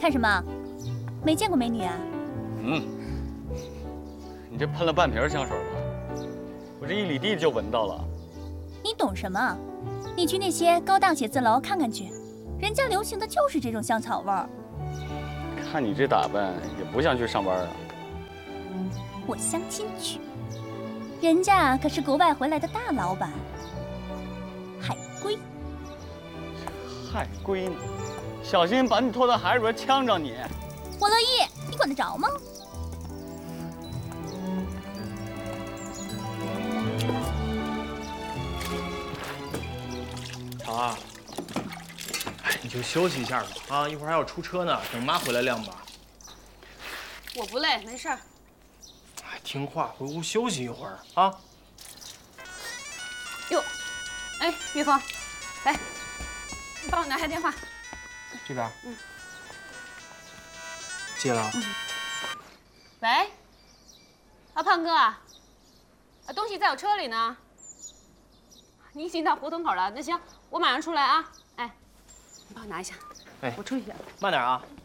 看什么？没见过美女啊？ 嗯，你这喷了半瓶香水吧？我这1里地就闻到了。 你懂什么？你去那些高档写字楼看看去，人家流行的就是这种香草味儿。 看你这打扮，也不像去上班啊。 我相亲去，人家可是国外回来的大老板，海归。 海归呢？小心把你拖到海里边呛着你！ 我乐意，你管得着吗？ 巧啊，哎，你就休息一下吧，啊，一会儿还要出车呢，等妈回来晾吧。 我不累，没事儿。 哎，听话，回屋休息一会儿啊。 哟，哎，玉峰，来，你帮我拿下电话。 这边。接了。 喂，啊，胖哥啊，东西在我车里呢。你已经到胡同口了，那行，我马上出来啊。哎，你帮我拿一下。 哎， 我出去一下。 慢点啊。